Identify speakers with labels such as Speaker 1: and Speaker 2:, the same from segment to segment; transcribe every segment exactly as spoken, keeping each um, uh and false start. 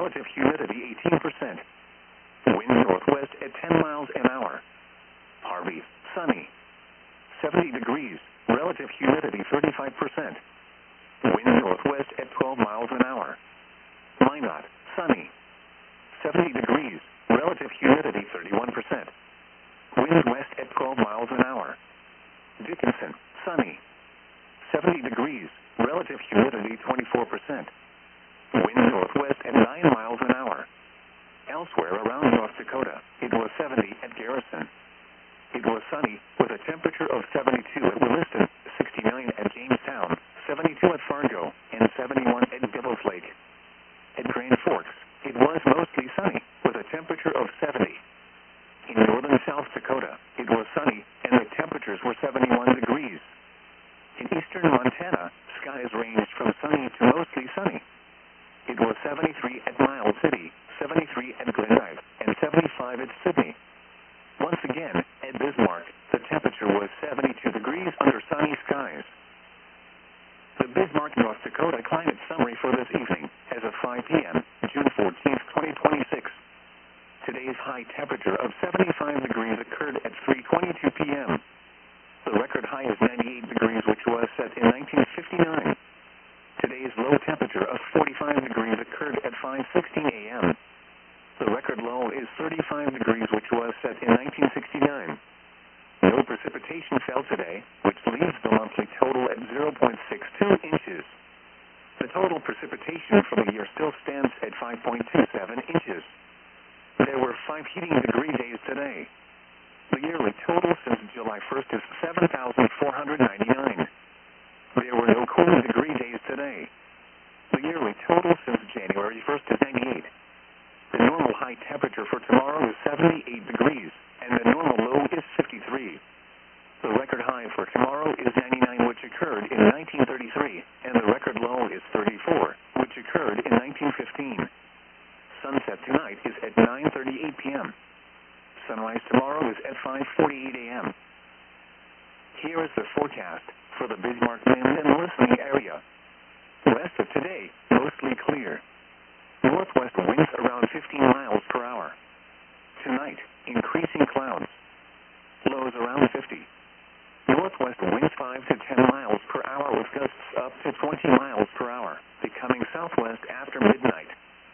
Speaker 1: relative humidity eighteen percent. Wind northwest at ten miles an hour. Harvey, sunny. seventy degrees, relative humidity thirty-five percent. Wind northwest at twelve miles an hour. Minot, sunny. seventy degrees, relative humidity thirty-one percent. Wind west at twelve miles an hour. Dickinson, sunny. seventy degrees, relative humidity twenty-four percent. Wind northwest at nine miles an hour. Elsewhere around North Dakota, it was seventy at Garrison. It was sunny, with a temperature of seventy-two at Williston, sixty-nine at Jamestown, seventy-two at Fargo, and seventy-one at Devil's Lake. At Grand Forks, it was mostly sunny, with a temperature of seventy. In northern South Dakota, it was sunny, and the temperatures were seventy-one degrees. In eastern Montana, skies ranged from sunny to mostly sunny. It was seventy-three at Miles City, seventy-three at Glendive, and seventy-five at Sydney. Once again, at Bismarck, the temperature was seventy-two degrees under sunny skies. The Bismarck, North Dakota climate summary for this evening, as of five p m, June fourteenth, twenty twenty-six. Today's high temperature of seventy-five degrees occurred at three twenty-two p m The record high is ninety-eight degrees, which was set in nineteen fifty-nine. Today's low temperature of forty-five degrees occurred at five sixteen a m The record low is thirty-five degrees, which was set in nineteen sixty-nine. No precipitation fell today, which leaves the monthly total at zero point six two inches. The total precipitation for the year still stands at five point two seven inches. There were five heating degree days today. The yearly total since July first is seven thousand four hundred ninety-nine. There were no cooling degree days today. The yearly total since January first is ninety-eight. The normal high temperature for tomorrow is seventy-eight degrees, and the normal low is fifty-three. The record high for tomorrow is ninety-nine, which occurred in nineteen thirty-three, and the record low is thirty-four, which occurred in nineteen fifteen. Sunset tonight is at nine thirty-eight p m Sunrise tomorrow is at five forty-eight a m Here is the forecast for the Bismarck, Maine, and listening area. West of today, mostly clear. Northwest winds around fifteen miles per hour. Tonight, increasing clouds. Lows around fifty. Northwest winds five to ten miles per hour with gusts up to twenty miles per hour, becoming southwest after midnight.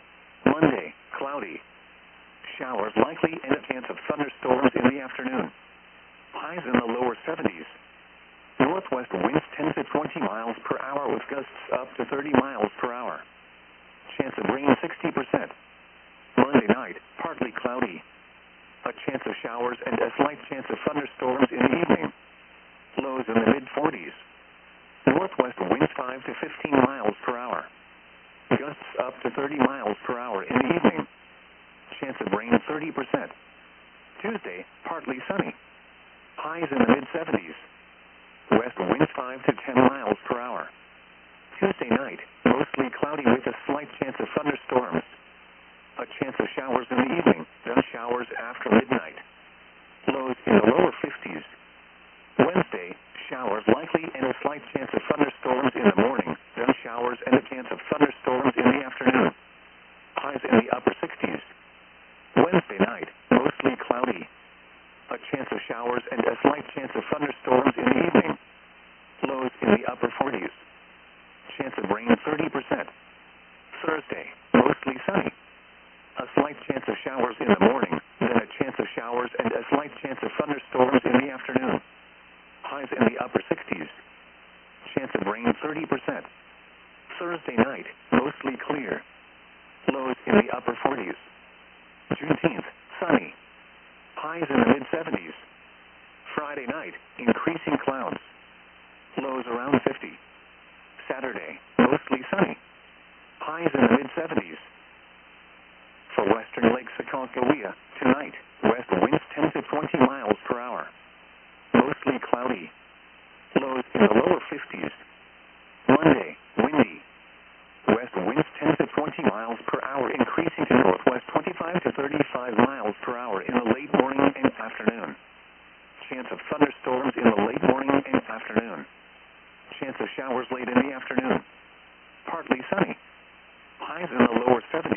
Speaker 1: Monday, cloudy. Showers likely and a chance of thunderstorms in the afternoon. Highs in the lower seventies. Northwest winds ten to twenty miles per hour with gusts up to thirty miles per hour. Chance of rain sixty percent. Monday night, partly cloudy. A chance of showers and a slight chance of thunderstorms in the evening. Lows in the mid forties. Northwest winds five to fifteen miles per hour. Gusts up to thirty miles per hour in the evening. Chance of rain thirty percent. Tuesday, partly sunny. Highs in the mid seventies. West winds five to ten miles per hour. Tuesday night, mostly cloudy with a slight chance of thunderstorms. A chance of showers in the evening, then showers after midnight. Lows in the lower fifties. Wednesday, showers likely and a slight chance of thunderstorms in the morning, then showers and a chance of thunderstorms in the afternoon. Highs in the upper sixties. Wednesday night, mostly cloudy. A chance of showers and a slight chance of thunderstorms in the evening. Lows in the upper forties. Chance of rain thirty percent. Thursday, mostly sunny. A slight chance of showers in the morning, then a chance of showers and a slight chance of thunderstorms in the afternoon. Highs in the upper sixties. Chance of rain thirty percent. Thursday night, mostly clear. Lows in the upper forties. Juneteenth, sunny. Highs in the mid seventies. Friday night, increasing clouds. Lows around fifty. Saturday, mostly sunny. Highs in the mid seventies. For western Lake Sakoncoquia, tonight, west winds ten to twenty miles per hour. Mostly cloudy. Lows in the lower fifties. Monday, windy. West winds ten to twenty miles per hour, increasing to northwest twenty-five to thirty-five miles per hour